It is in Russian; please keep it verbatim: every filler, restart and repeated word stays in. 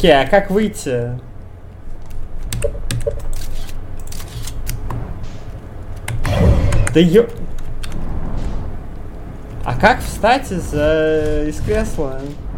Окей, а как выйти? Да ё... А как встать из, из кресла?